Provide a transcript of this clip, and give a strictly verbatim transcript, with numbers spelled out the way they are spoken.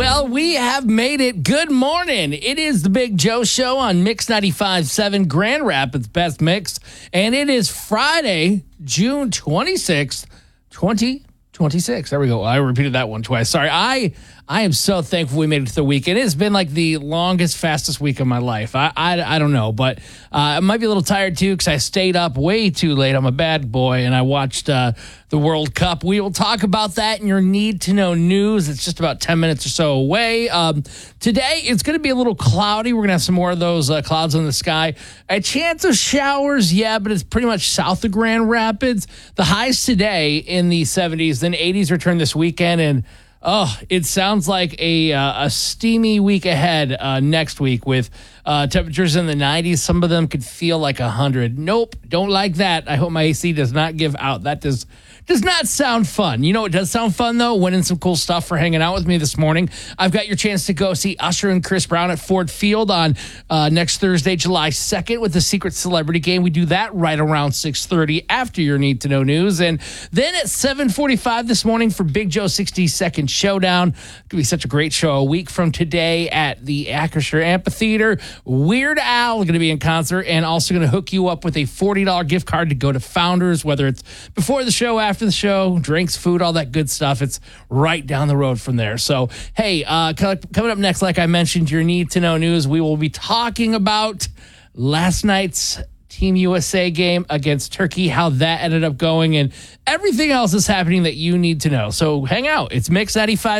Well, we have made it. Good morning. It is the Big Joe Show on Mix ninety-five point seven, Grand Rapids Best Mix. And it is Friday, June twenty-sixth, twenty twenty-six. There we go. I repeated that one twice. Sorry. I I am so thankful we made it to the weekend. It has been like the longest, fastest week of my life. I I, I don't know, but uh, I might be a little tired too because I stayed up way too late. I'm a bad boy, and I watched uh, the World Cup. We will talk about that in your need to know news. It's just about ten minutes or so away. Um, today, it's going to be a little cloudy. We're going to have some more of those uh, clouds in the sky. A chance of showers, yeah, but it's pretty much south of Grand Rapids. The highs today in the seventies, then eighties return this weekend, and oh, it sounds like a uh, a steamy week ahead uh, next week with uh, temperatures in the nineties. Some of them could feel like one hundred. Nope, don't like that. I hope my A C does not give out. That does does not sound fun. You know what does sound fun, though? Winning some cool stuff for hanging out with me this morning. I've got your chance to go see Usher and Chris Brown at Ford Field on uh, next Thursday, July second with the Secret Celebrity Game. We do that right around six thirty after your Need to Know News. And then at seven forty-five this morning for Big Joe sixty second Showdown. It's going to be such a great show. A week from today at the Acrisure Amphitheater. Weird Al is going to be in concert and also going to hook you up with a forty dollars gift card to go to Founders, whether it's before the show, after the show, drinks, food, all that good stuff. It's right down the road from there. So, hey, uh, coming up next, like I mentioned, your Need to Know News, we will be talking about last night's Team U S A game against Turkey, how that ended up going, and everything else is happening that you need to know. So hang out. It's Mix ninety-five.